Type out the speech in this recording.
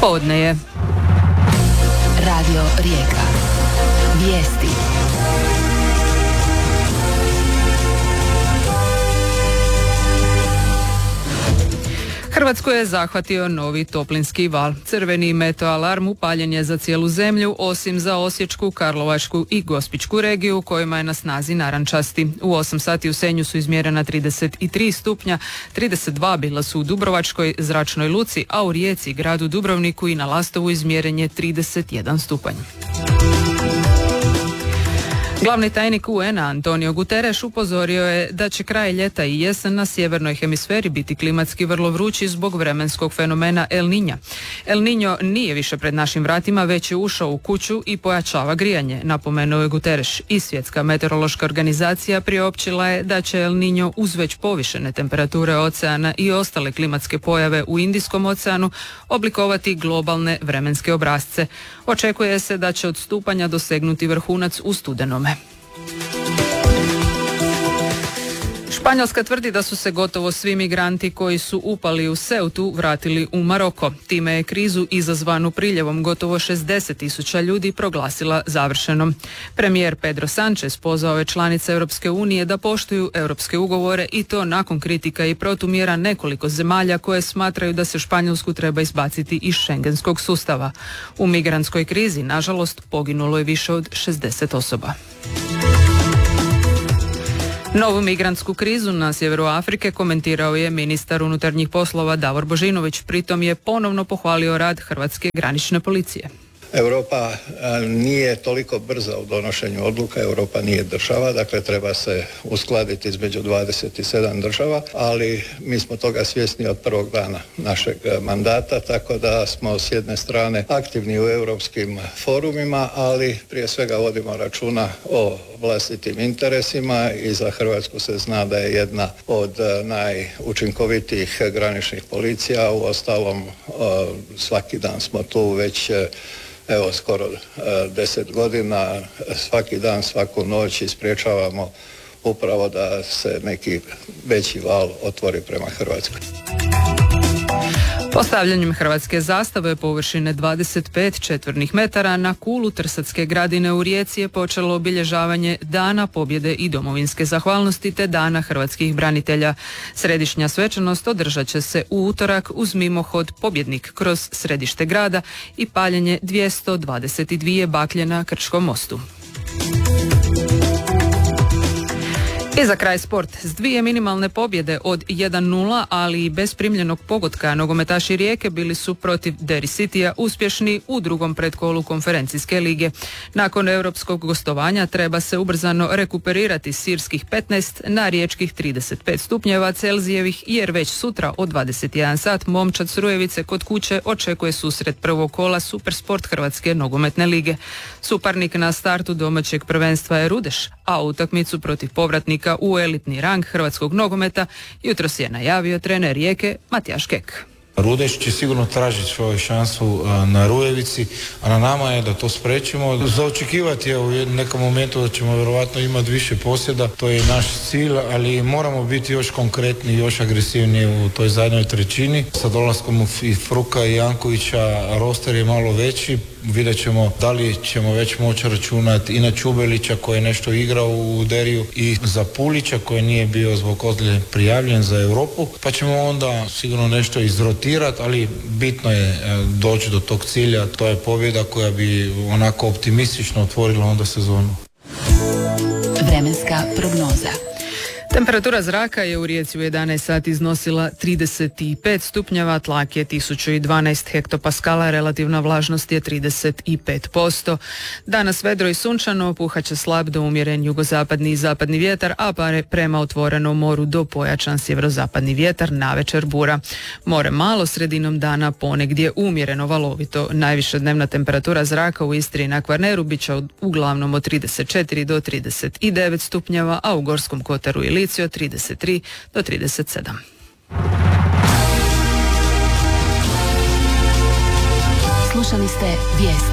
Podne je. Radio Rijeka. Vijesti. Hrvatsku je zahvatio novi toplinski val. Crveni meteoalarm upaljen je za cijelu zemlju, osim za Osječku, Karlovačku i Gospićku regiju, kojima je na snazi narančasti. U 8 sati u Senju su izmjerena 33 stupnja, 32 bila su u Dubrovačkoj zračnoj luci, a u Rijeci, gradu Dubrovniku i na Lastovu izmjeren je 31 stupanj. Glavni tajnik UN-a Antonio Guterres upozorio je da će kraj ljeta i jesen na sjevernoj hemisferi biti klimatski vrlo vrući zbog vremenskog fenomena El Niña. El Niño nije više pred našim vratima, već je ušao u kuću i pojačava grijanje, napomenuo je Guterres. I Svjetska meteorološka organizacija priopćila je da će El Niño uz već povišene temperature oceana i ostale klimatske pojave u Indijskom oceanu oblikovati globalne vremenske obrasce. Očekuje se da će od stupanja dosegnuti vrhunac u studenome. Španjolska tvrdi da su se gotovo svi migranti koji su upali u Ceutu vratili u Maroko. Time je krizu izazvanu priljevom gotovo 60.000 ljudi proglasila završenom. Premijer Pedro Sánchez pozvao je članice Europske unije da poštuju europske ugovore i to nakon kritika i protumjera nekoliko zemalja koje smatraju da se Španjolsku treba izbaciti iz šengenskog sustava. U migrantskoj krizi, nažalost, poginulo je više od 60 osoba. Novu migrantsku krizu na sjeveru Afrike komentirao je ministar unutarnjih poslova Davor Božinović, pritom je ponovno pohvalio rad Hrvatske granične policije. Europa nije toliko brza u donošenju odluka, Europa nije država, dakle treba se uskladiti između 27 država, ali mi smo toga svjesni od prvog dana našeg mandata, tako da smo s jedne strane aktivni u europskim forumima, ali prije svega vodimo računa o vlastitim interesima i za Hrvatsku se zna da je jedna od najučinkovitijih graničnih policija, uostalom svaki dan smo tu već skoro 10 godina, svaki dan, svaku noć isprječavamo upravo da se neki veći val otvori prema Hrvatskoj. Postavljanjem hrvatske zastave površine 25 četvornih metara na kulu Trsatske gradine u Rijeci je počelo obilježavanje Dana pobjede i domovinske zahvalnosti te Dana hrvatskih branitelja. Središnja svečanost održat će se u utorak uz mimohod Pobjednik kroz središte grada i paljenje 222 baklje na Krčkom mostu. I za kraj sport. S 2 minimalne pobjede od 1-0, ali i bez primljenog pogotka, nogometaši Rijeke bili su protiv Derry Cityja uspješni u drugom pretkolu konferencijske lige. Nakon europskog gostovanja treba se ubrzano rekuperirati sirskih 15 na riječkih 35 stupnjeva Celzijevih, jer već sutra od 21 sat momčad s Rujevice kod kuće očekuje susret prvog kola Supersport Hrvatske nogometne lige. Suparnik na startu domaćeg prvenstva je Rudeš, a utakmicu protiv povratnika u elitni rang hrvatskog nogometa jutros je najavio trener Rijeke Matijaš Kek. Rudeš će sigurno tražiti svoju šansu na Rujevici, a na nama je da to spriječimo. Za očekivati je u nekom momentu da ćemo vjerojatno imati više posjeda, to je naš cilj, ali moramo biti još konkretni, još agresivniji u toj zadnjoj trećini. Sa dolaskom i Fruka i Jankovića roster je malo veći, vidjet ćemo da li ćemo već moći računati i na Čubelića koji je nešto igrao u Deriju i za Pulića koji nije bio zbog ozljede prijavljen za Europu, pa ćemo onda sigurno nešto izrotirati, ali bitno je doći do tog cilja, to je pobjeda koja bi onako optimistično otvorila onda sezonu. Vremenska prognoza. Temperatura zraka je u Rijeci u 11 sati iznosila 35 stupnjeva, tlak je 1012 hektopaskala, relativna vlažnost je 35%. Danas vedro i sunčano, puhaće slab do umjeren jugozapadni i zapadni vjetar, a prema otvorenom moru do pojačan sjeverozapadni vjetar, navečer bura. More malo, sredinom dana ponegdje umjereno valovito. Najviša dnevna temperatura zraka u Istri i na Kvarneru bit će uglavnom od 34 do 39 stupnjeva, a u Gorskom kotaru i Lici od 33 do 37. Slušali ste vijesti.